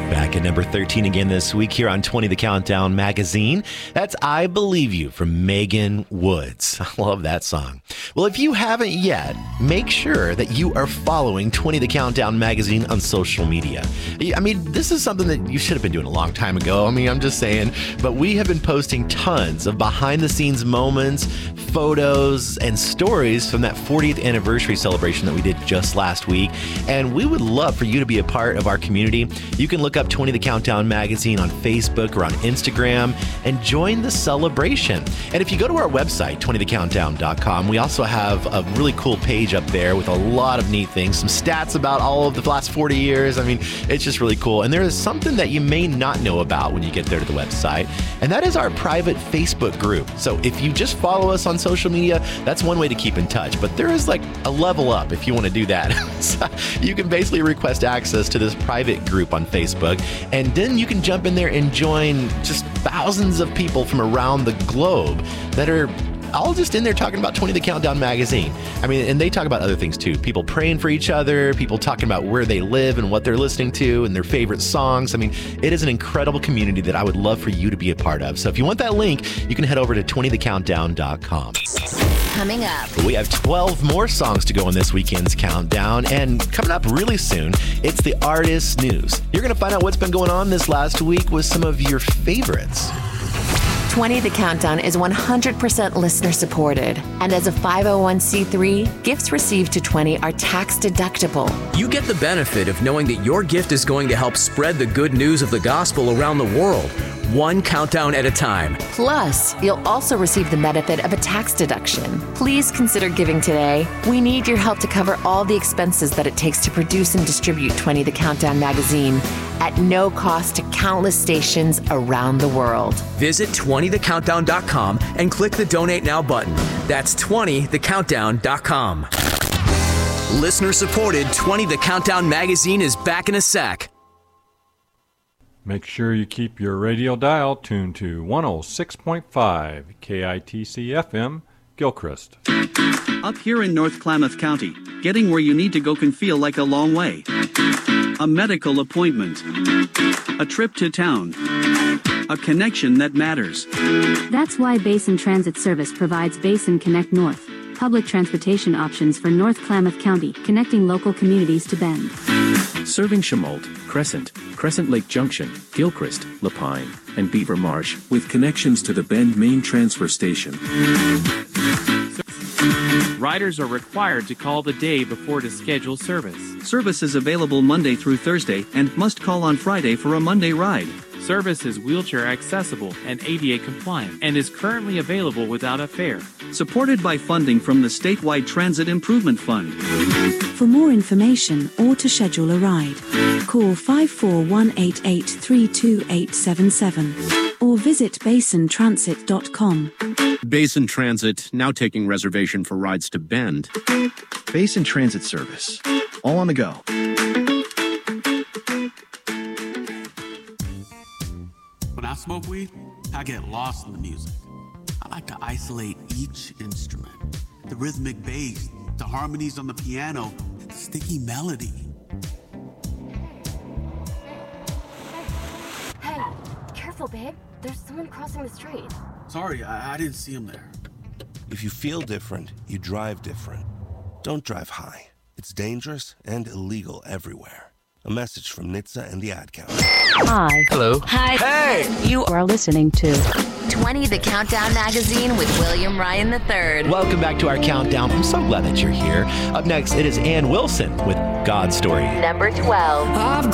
Back at number 13 again this week here on 20 The Countdown magazine. That's I Believe You from Megan Woods. I love that song. Well, if you haven't yet, make sure that you are following 20 The Countdown magazine on social media. I mean, this is something that you should have been doing a long time ago. I mean, I'm just saying. But we have been posting tons of behind-the-scenes moments, photos, and stories from that 40th anniversary celebration that we did just last week. And we would love for you to be a part of our community. You can look up 20 The Countdown magazine on Facebook or on Instagram and join the celebration. And if you go to our website, 20thecountdown.com, we also have a really cool page up there with a lot of neat things, some stats about all of the last 40 years. I mean, it's just really cool. And there is something that you may not know about when you get there to the website, and that is our private Facebook group. So if you just follow us on social media, that's one way to keep in touch. But there is like a level up if you want to do that. So you can basically request access to this private group on Facebook, and then you can jump in there and join just thousands of people from around the globe that are all just in there talking about 20 The Countdown magazine. I mean, and they talk about other things too. People praying for each other, people talking about where they live and what they're listening to and their favorite songs. I mean, it is an incredible community that I would love for you to be a part of. So if you want that link, you can head over to 20thecountdown.com. Coming up, we have 12 more songs to go on this weekend's countdown, and coming up really soon, it's the artist news. You're going to find out what's been going on this last week with some of your favorites. 20 The Countdown is 100% listener supported. And as a 501c3, gifts received to 20 are tax deductible. You get the benefit of knowing that your gift is going to help spread the good news of the gospel around the world, one countdown at a time. Plus, you'll also receive the benefit of a tax deduction. Please consider giving today. We need your help to cover all the expenses that it takes to produce and distribute 20 The Countdown magazine at no cost to countless stations around the world. Visit 20thecountdown.com and click the Donate Now button. That's 20thecountdown.com. Listener-supported 20 The Countdown magazine is back in a sec. Make sure you keep your radio dial tuned to 106.5 KITC FM, Gilchrist. Up here in North Klamath County, getting where you need to go can feel like a long way. A medical appointment, a trip to town, a connection that matters. That's why Basin Transit Service provides Basin Connect North, public transportation options for North Klamath County, connecting local communities to Bend. Serving Chemolt, Crescent, Crescent Lake Junction, Gilchrist, Lapine, and Beaver Marsh, with connections to the Bend main transfer station. Riders are required to call the day before to schedule service. Service is available Monday through Thursday and must call on Friday for a Monday ride. Service is wheelchair accessible and ADA compliant and is currently available without a fare. Supported by funding from the Statewide Transit Improvement Fund. For more information or to schedule a ride, call 541883277 or visit basintransit.com. Basin Transit, now taking reservation for rides to Bend. Basin Transit Service. All on the go. When I smoke weed, I get lost in the music. I like to isolate each instrument. The rhythmic bass, the harmonies on the piano, the sticky melody. Hey, careful, babe. There's someone crossing the street. Sorry, I didn't see him there. If you feel different, you drive different. Don't drive high. It's dangerous and illegal everywhere. A message from NHTSA and the Ad Council. Hi. Hello. Hi. Hey! You are listening to 20 The Countdown magazine with William Ryan III. Welcome back to our countdown. I'm so glad that you're here. Up next, it is Ann Wilson with God's Story. Number 12. I've